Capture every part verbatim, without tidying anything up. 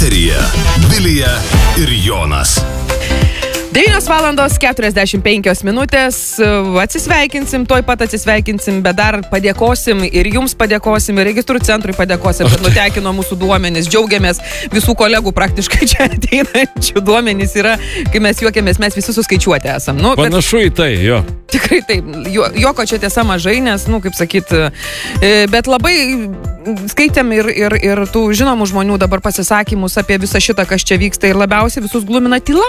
Eteryje Vilija ir Jonas. devynios valandos keturiasdešimt penkios minutės, atsisveikinsim, tuoj pat atsisveikinsim, bet dar padėkosim ir jums padėkosim, ir registrų centrui padėkosim, kad nutekino mūsų duomenis, džiaugiamės visų kolegų praktiškai čia ateinančių duomenys yra, kai mes juokiamės, mes visi suskaičiuoti esam. Nu, Panašu bet, į tai, jo. Tikrai taip, jo, joko čia tiesa mažai, nes, nu, kaip sakyt, bet labai skaitėm ir, ir, ir tų žinomų žmonių dabar pasisakymus apie visą šitą, kas čia vyksta ir labiausiai visus glumina tyla.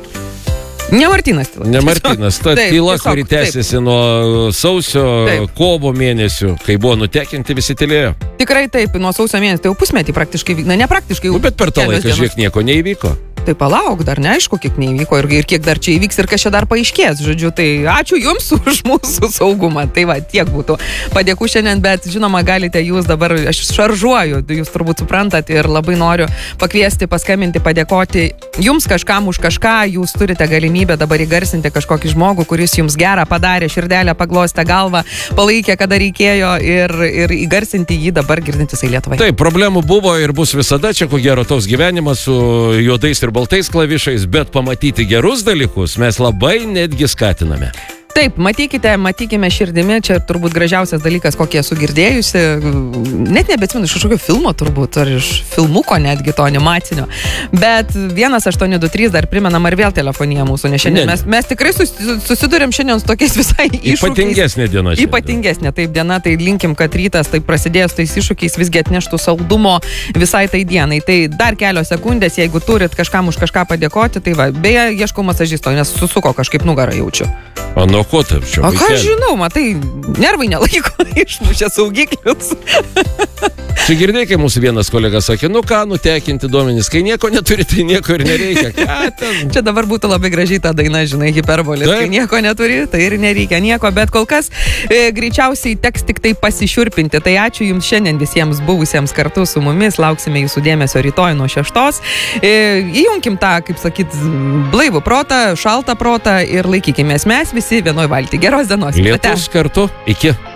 Ne Martynas tyla. Ne Martynas, ta taip, tyla, tiesiog, kuri tęsiasi nuo sausio, taip. kovo mėnesių, kai buvo nutekinti, visi tylėjo. Tikrai taip, nuo sausio mėnesio, tai jau pusmetį praktiškai, na ne praktiškai. Nu, bet per tą laiką, žiūrėk, nieko neįvyko. Tai palauk, dar neaišku, kiek neįvyko ir, ir kiek dar čia įvyks ir kas čia dar paaiškės, žodžiu, tai ačiū jums už mūsų saugumą, tai va, tiek būtų padėkų šiandien, bet žinoma, galite jūs dabar, aš šaržuoju, jūs turbūt suprantat ir labai noriu pakviesti, paskambinti, padėkoti jums kažkam už kažką, jūs turite galimybę dabar įgarsinti kažkokį žmogų, kuris jums gerą padarė, širdelę paglostė, galvą palaikė, kada reikėjo ir, ir įgarsinti jį dabar girdintis į Lietuvą. Taip, problemų buvo ir bus visada, čia ko gero toks gyvenimas su juodais ir baltais klavišais, bet pamatyti gerus dalykus mes labai netgi skatiname. Taip, matykite, matykime širdimi, čia turbūt gražiausias dalykas, kokį esu girdėjusi, net nebeatsimenu iš kažkokio filmo turbūt, ar iš filmuko netgi to animacinio, bet vienas aštuoni du trys dar primenam, ar vėl telefonija mūsų, nes šiandien mes, mes tikrai susidurėm šiandien su tokiais visai iššūkiais. Ypatingesnė diena. Ypatingesnė, taip diena, tai linkim, kad rytas taip prasidėjęs tais iššūkiais visgi atneštų saldumo visai tai dienai. Tai dar kelios sekundės, jeigu turit kažkam už kažką padėkoti, tai va, beje, ieškau masažisto, nes susuko kažkaip nugarą jaučiu. O nuo ko taip čia? O ką žinau, matai, nervai nelaiko, išmušė saugiklius. Čia girdėjai, kai mūsų vienas kolega sakė, nu ką, nutekinti duomenys, kai nieko neturi, tai nieko ir nereikia. Čia dabar būtų labai gražiai ta daina, žinai, hiperbolis. Kai nieko neturi, tai ir nereikia nieko, bet kol kas e, greičiausiai teks tik tai pasišiurpinti. Tai ačiū jums šiandien visiems buvusiems kartu su mumis, lauksime jūsų dėmesio rytoj nuo šeštos. E, įjunkim tą, kaip sakyt, blaivų protą, šaltą protą ir laikykimės mes visi vienoj valty. Geros dienos. Lietus kartu. Iki.